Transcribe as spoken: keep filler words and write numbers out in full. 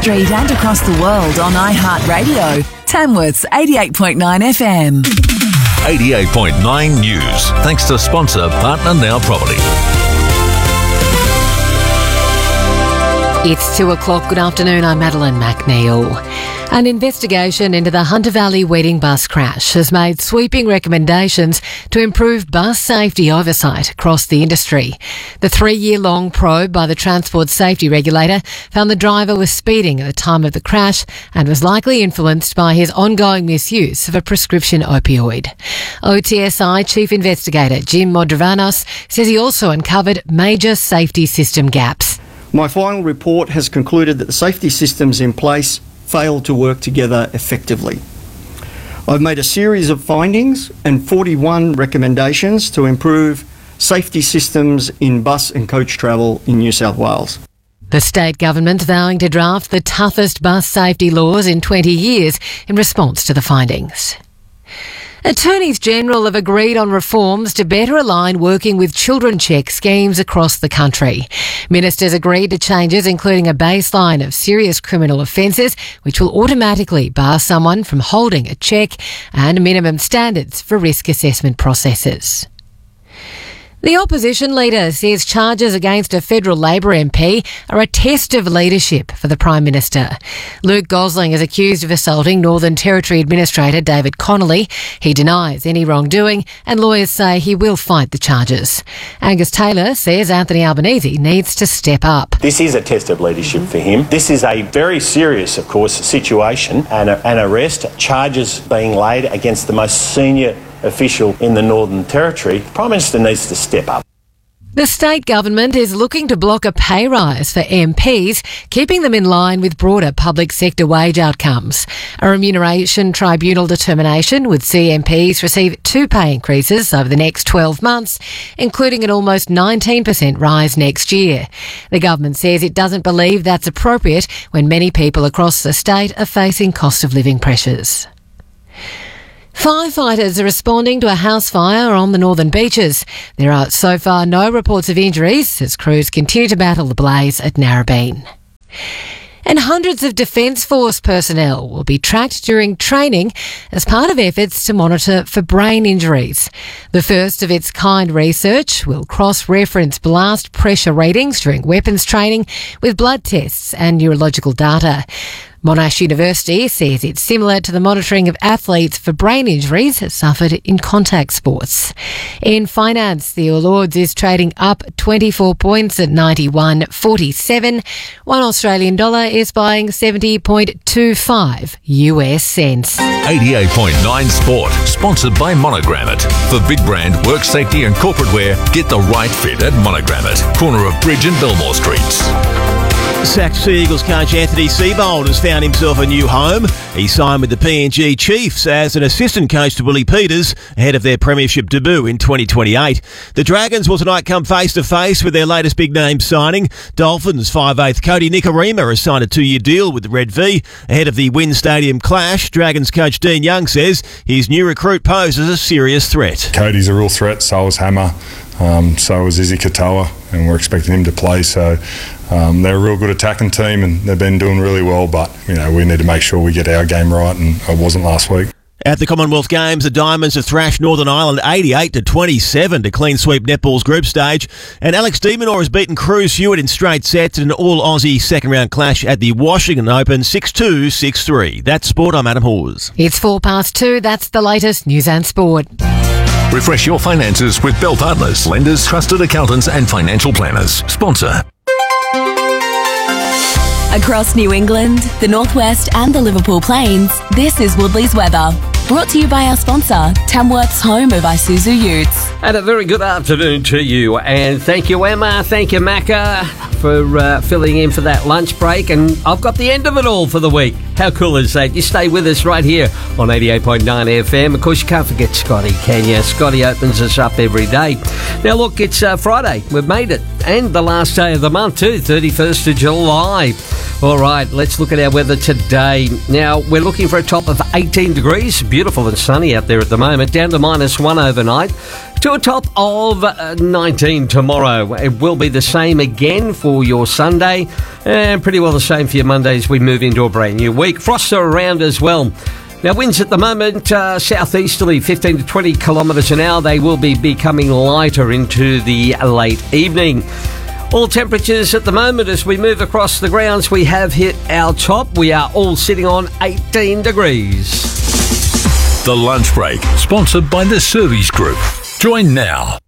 Street and across the world on iHeartRadio. Tamworth's eighty-eight point nine F M. eighty-eight point nine News. Thanks to sponsor Partner Now Property. It's two o'clock. Good afternoon. I'm Madeline McNeil. An investigation into the Hunter Valley wedding bus crash has made sweeping recommendations to improve bus safety oversight across the industry. The three-year-long probe by the Transport Safety Regulator found the driver was speeding at the time of the crash and was likely influenced by his ongoing misuse of a prescription opioid. O T S I Chief Investigator Jim Modravanos says he also uncovered major safety system gaps. My final report has concluded that the safety systems in place failed to work together effectively. I've made a series of findings and forty-one recommendations to improve safety systems in bus and coach travel in New South Wales. The state government vowing to draft the toughest bus safety laws in twenty years in response to the findings. Attorneys General have agreed on reforms to better align working with children check schemes across the country. Ministers agreed to changes including a baseline of serious criminal offences, which will automatically bar someone from holding a check, and minimum standards for risk assessment processes. The opposition leader says charges against a federal Labor M P are a test of leadership for the Prime Minister. Luke Gosling is accused of assaulting Northern Territory Administrator David Connolly. He denies any wrongdoing and lawyers say he will fight the charges. Angus Taylor says Anthony Albanese needs to step up. This is a test of leadership for him. This is a very serious, of course, situation and a, an arrest, charges being laid against the most senior official in the Northern Territory. The Prime Minister needs to step up. The state government is looking to block a pay rise for M Ps, keeping them in line with broader public sector wage outcomes. A remuneration tribunal determination would see M Ps receive two pay increases over the next twelve months, including an almost nineteen percent rise next year. The government says it doesn't believe that's appropriate when many people across the state are facing cost of living pressures. Firefighters are responding to a house fire on the northern beaches. There are so far no reports of injuries as crews continue to battle the blaze at Narrabeen. And hundreds of Defence Force personnel will be tracked during training as part of efforts to monitor for brain injuries. The first of its kind research will cross-reference blast pressure readings during weapons training with blood tests and neurological data. Monash University says it's similar to the monitoring of athletes for brain injuries suffered in contact sports. In finance, the All Ords is trading up twenty-four points at ninety-one forty-seven. One Australian dollar is buying seventy point two five U S cents. eighty-eight point nine Sport, sponsored by Monogrammet. For big brand, work safety and corporate wear, get the right fit at Monogrammet, corner of Bridge and Belmore Streets. Sacked Sea Eagles coach Anthony Seibold has found himself a new home. He signed with the P N G Chiefs as an assistant coach to Willie Peters ahead of their premiership debut in twenty twenty-eight. The Dragons will tonight come face-to-face with their latest big-name signing. Dolphins five eighth Cody Nikorima has signed a two-year deal with the Red V ahead of the Wynn Stadium clash. Dragons coach Dean Young says his new recruit poses a serious threat. Cody's a real threat, so is Hammer. Um, so is Izzy Katoa, and we're expecting him to play. So um, they're a real good attacking team, and they've been doing really well. But you know, we need to make sure we get our game right, and it wasn't last week. At the Commonwealth Games, the Diamonds have thrashed Northern Ireland eighty-eight to twenty-seven to clean sweep netball's group stage, and Alex de Minaur has beaten Cruz Hewitt in straight sets in an all-Aussie second-round clash at the Washington Open six two, six three. That's Sport. I'm Adam Hawes. It's four past two. That's the latest news and sport. Refresh your finances with Bell Partners, lenders, trusted accountants and financial planners. Sponsor. Across New England, the Northwest and the Liverpool Plains, this is Woodley's weather. Brought to you by our sponsor, Tamworth's home of Isuzu Utes. And a very good afternoon to you. And thank you, Emma. Thank you, Macca, for uh, filling in for that lunch break. And I've got the end of it all for the week. How cool is that? You stay with us right here on eighty-eight point nine F M. Of course, you can't forget Scotty, can you? Scotty opens us up every day. Now, look, it's uh, Friday. We've made it. And the last day of the month, too, thirty-first of July. All right, let's look at our weather today. Now, we're looking for a top of eighteen degrees. Beautiful and sunny out there at the moment. Down to minus one overnight. to a top of uh, nineteen tomorrow. It will be the same again for your Sunday, and pretty well the same for your Monday as we move into a brand new week. Frosts are around as well. Now, winds at the moment, uh, southeasterly, fifteen to twenty kilometres an hour. They will be becoming lighter into the late evening. All temperatures at the moment as we move across the grounds, we have hit our top. We are all sitting on eighteen degrees. The Lunch Break, sponsored by the Service Group. Join now.